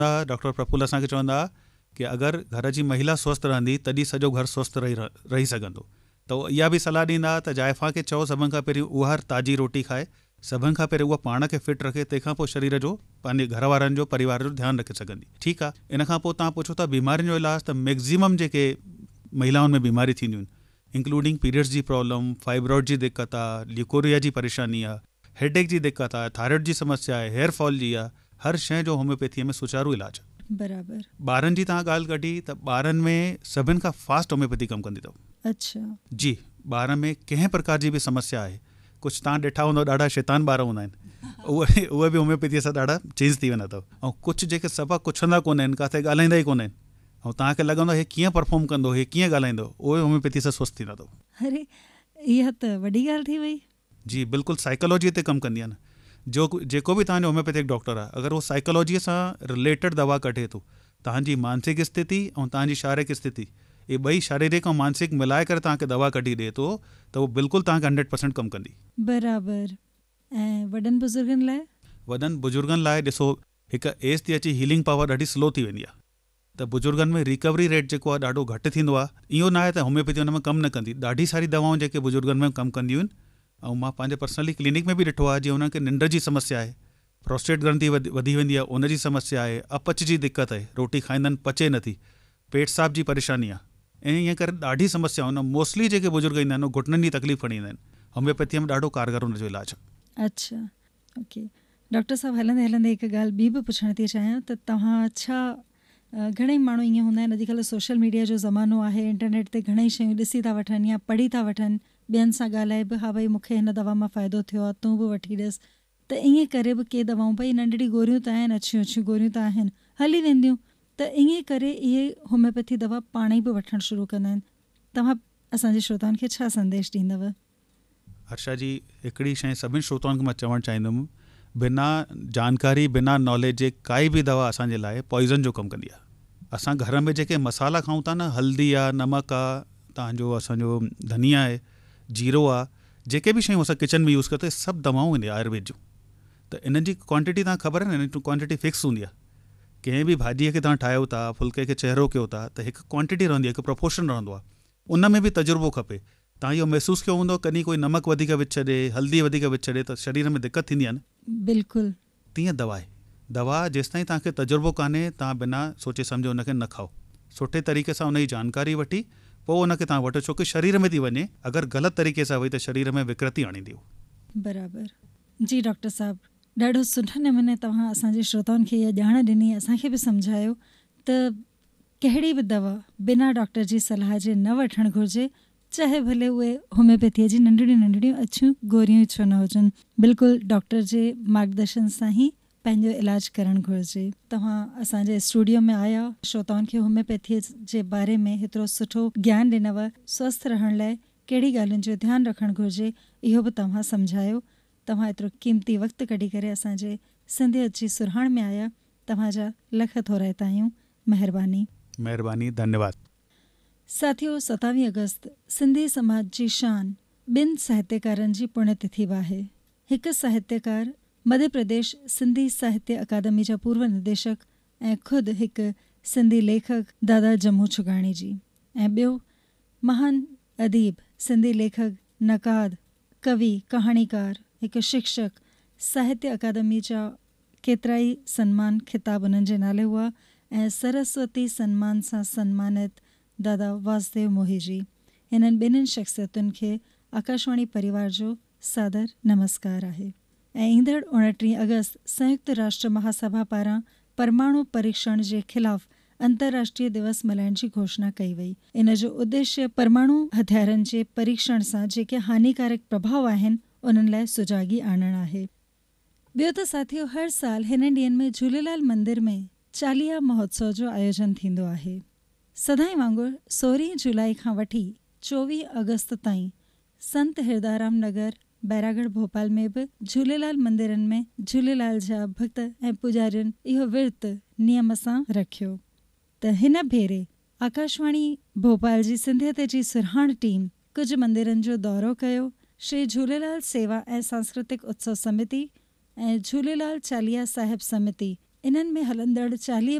Doctor Praful असांखे चवंदा कि अगरि घर जी महिला स्वस्थ रहंदी तॾहिं सॼो घर स्वस्थ रही सघंदो। त इहा बि सलाह ॾींदा त जाइफ़ा खे चओ सभिनि खां पहिरीं उहा ताज़ी रोटी खाए, सभिनि खां पहिरीं उहा पाण खे फिट रखे, तंहिंखां पोइ शरीर जो, पंहिंजे घर वारनि जो, परिवार जो ध्यानु रखे सघंदी। ठीकु आहे, इन खां पोइ तव्हां पुछो था बीमारियुनि जो इलाजु, त मैक्ज़िमम जेके महिलाउनि में बीमारी थींदियूं आहिनि, इंक्लूडिंग पीरियड्स जी प्रॉब्लम, फाइब्रॉइड जी दिक़त आहे, ल्यूकोरिया जी परेशानी आहे, हेडेक जी दिक़त आहे, थायराइड जी समस्या आहे, हेयर फॉल जी आहे, हर शइ जो होम्योपैथीअ में सुचारू इलाजु आहे। बराबरि। ॿारनि जी तव्हां ॻाल्हि कढी त ॿारनि में सभिनि खां फास्ट होम्योपैथी कमु कंदी अथव। अच्छा जी, ॿार में कंहिं प्रकार जी बि समस्या आहे, कुझु तव्हां ॾिठा हूंदव ॾाढा शैतान ॿार हूंदा आहिनि, उहे बि होम्योपैथीअ सां ॾाढा चेंज थी वेंदा अथव। ऐं कुझु जेके सफ़ा कुछंदा कोन आहिनि, किथे ॻाल्हाईंदा ई कोन आहिनि, ऐं तव्हांखे लॻंदो हे कीअं परफॉर्म कंदो, हे कीअं ॻाल्हाईंदो, उहे होम्योपैथी सां स्वस्थ थींदा अथव। अरे इहा त वॾी ॻाल्हि थी वई। जी बिल्कुलु, साइकोलॉजीअ ते कमु कंदी आहे न। जेको बि तव्हांजो होम्योपैथिक डॉक्टर आहे, अगरि उहो साइकोलॉजीअ सां रिलेटेड दवा कढे थो, तव्हांजी मानसिक स्थिति ऐं तव्हांजी शारीरिक स्थिति, ये ॿई शारीरिक ऐं मानसिक मिलाए करे तव्हांखे दवा कढी ॾिए थो, त उहो बिल्कुलु तव्हांखे 100% कमु कंदी। बराबरि। ऐं वॾनि बुज़ुर्गनि लाइ? वॾनि बुज़ुर्गनि लाइ ॾिसो, हिकु एज थी अची, हीलिंग पावर ॾाढी स्लो थी वेंदी आहे, त बुज़ुर्गनि में रिकवरी रेट जेको आहे ॾाढो घटि थींदो आहे। इहो न आहे त होम्योपैथी हुन में कमु न कंदी, ॾाढी सारी दवाऊं जेके बुज़ुर्गनि में कमु कंदियूं आहिनि। ऐं मां पंहिंजे पर्सनली क्लिनिक में बि ॾिठो आहे, जीअं हुननि खे निंड जी समस्या आहे, प्रोस्टेट ग्रंथि वधी वेंदी आहे, उनजी समस्या आहे, अपच जी दिक़त आहे, रोटी खाईंदा आहिनि पचे नथी, पेट साफ़ जी परेशानी आहे, ऐं ईअं करे ॾाढी समस्याऊं आहिनि। मोस्टली जेके बुज़ुर्ग ईंदा आहिनि, घुटननि जी तकलीफ़ खणी ईंदा आहिनि, होम्योपैथीअ में ॾाढो कारगर हुनजो इलाजु आहे। अच्छा, ओके डॉक्टर साहब, हलंदे हलंदे हिकु ॻाल्हि ॿी बि पुछणु थी चाहियां त तव्हां छा, घणेई माण्हू ईअं हूंदा आहिनि, अॼुकल्ह सोशल मीडिया जो ज़मानो आहे, इंटरनेट ते घणेई शयूं ॾिसी था वठनि या पढ़ी था वठनि, ॿियनि सां ॻाल्हाए बि, हा भई मूंखे हिन दवा मां फ़ाइदो थियो आहे, तूं बि वठी ॾिस, त ईअं करे बि के दवाऊं, भई नंढड़ी गोरियूं त आहिनि, अछियूं अछियूं गोरियूं त आहिनि, हली वेंदियूं, त ईअं करे इहे होम्योपैथी दवा पाण ई बि वठणु शुरू कंदा आहिनि। तव्हां असांजे श्रोताउनि खे छा संदेश ॾींदव? हर्षा जी, हिकिड़ी शइ सभिनी श्रोताउनि खे मां चवणु चाहींदुमि, बिना जानकारी, बिना नॉलेज जे काई बि दवा असांजे लाइ पॉइज़न जो कमु कंदी आहे। असां घर में जेके मसाला खाऊं था न, हल्दी आहे, नमक आहे, तव्हांजो असांजो धनिया आहे, जीरो आहे, जेके बि शयूं असां किचन में यूज़ करते, सभु दवाऊं आहिनि आयुर्वेद जूं। त इन्हनि जी क्वांटिटी तव्हां ख़बर आहे न, इन्हनि क्वांटिटी फिक्स हूंदी आहे। कंहिं बि भाॼीअ खे तव्हां ठाहियो था, फुल्के खे चहिरो कयो था, त हिकु क्वांटिटी रहंदी आहे, हिकु प्रोपोर्शन रहंदो आहे, उन में बि तजुर्बो खपे। तव्हां इहो महसूसु कयो हूंदो, कॾहिं कोई नमक वधीक विझ छॾे, हल्दी वधीक विझ छॾे, त शरीर में दिक़त थींदी आहे न। बिल्कुलु। तीअं दवा आहे, दवा जेसिताईं तव्हांखे तजुर्बो कान्हे, तव्हां बिना सोचे सम्झो हुनखे न खाओ, सुठे तरीक़े सां हुनजी जानकारी वठी पोइ हुनखे तव्हां वठो, छोकी शरीर में थी वञे, अगरि ग़लति तरीक़े सां वई त शरीर में विकृति आणींदी। बराबरि। जी डॉक्टर साहब, ॾाढो सुठे नमूने तव्हां असांजे श्रोताउनि खे इहा ॼाण ॾिनी, असांखे बि सम्झायो त कहिड़ी बि दवा बिना डॉक्टर जी सलाह जे न वठणु घुरिजे, चाहे भले उहे होम्योपैथीअ जी नंढड़ियूं नंढड़ियूं अछियूं गोरियूं छो न हुजनि, बिल्कुलु डॉक्टर जे मार्गदर्शन सां ई पंहिंजो इलाजु करणु घुरिजे। तव्हां असांजे स्टूडियो में आया, श्रोताउनि खे होम्योपैथीअ जे बारे में हेतिरो सुठो ज्ञान ॾिनव, स्वस्थ रहण लाइ कहिड़ी ॻाल्हियुनि जो ध्यानु रखणु घुरिजे इहो बि तव्हां सम्झायो। तव्हां एतिरो क़ीमती वक़्तु कढी करे असांजे सिंधियत जी सुरहाण में आया, तव्हांजा लख थोराइता आहियूं। महिरबानी। महिरबानी, धन्यवाद। साथियो, 27 अगस्त सिंधी समाज जी शान, ॿिनि साहित्यकारनि जी पुण्यतिथि आहे। हिकु साहित्यकार, मध्य प्रदेश सिंधी साहित्य अकादमी जा पूर्व निदेशक ऐं ख़ुदि हिकु सिंधी लेखक दादा जम्मू छुगाणी जी, ऐं ॿियो महान अदीब, सिंधी लेखक, नक़ाद, कवि, कहाणीकार, हिकु शिक्षक, साहित्य अकादमी जा केतिरा ई सन्मान खिताब उन्हनि जे नाले हुआ, ऐं सरस्वती सन्मान सां सन्मानित दादा वासुदेव मोही जी। हिननि ॿिन्हिनि शख़्सियतुनि खे आकाशवाणी परिवार जो सादर नमस्कार आहे। ऐं ईंदड़ 29 अगस्त संयुक्त राष्ट्र महासभा पारां परमाणु परीक्षण जे ख़िलाफ़ अंतर्राष्ट्रीय दिवस मल्हाइण जी घोषणा कई वई। इन जो उद्देश्य परमाणु हथियारनि जे परीक्षण सां जेके हानिकारक प्रभाव आहिनि उन्हनि लाइ सुजागी आणणु आहे। ॿियो त साथियो, हर साल हिन ॾींहनि में झूलेलाल मंदिर में चालीहा महोत्सव जो आयोजन थींदो आहे। सदाईं वांगुरु 16 जुलाई खां वठी 24 अगस्त ताईं संत हिरदाराम नगर, बैरागढ़, भोपाल में बि झूलेलाल मंदिरनि में झूलेलाल जा भक्त ऐं पुजारियुनि इहो विर्त नियम सां रखियो। त हिन भेरे आकाशवाणी भोपाल जी सिंधियत जी सुरहाण टीम कुझु मंदिरनि जो दौरो कयो। श्री झूलेलाल सेवा ऐं सांस्कृतिक उत्सव समिति ऐं झूलेलाल चालीहा साहिब समिति इन्हनि में हलंदड़ 40